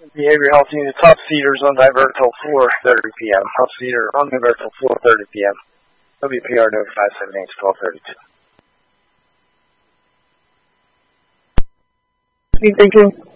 Behavior Health Unit, top seaters on divert till 4:30 p.m. Top seater on divert till 4:30 p.m. WPR note 578 1232. Thank you.